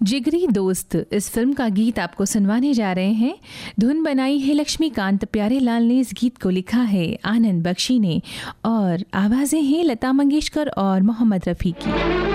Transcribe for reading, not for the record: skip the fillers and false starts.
जिगरी दोस्त इस फिल्म का गीत आपको सुनवाने जा रहे हैं। धुन बनाई है लक्ष्मीकांत प्यारेलाल ने, इस गीत को लिखा है आनंद बख्शी ने और आवाज़ें हैं लता मंगेशकर और मोहम्मद रफ़ी की।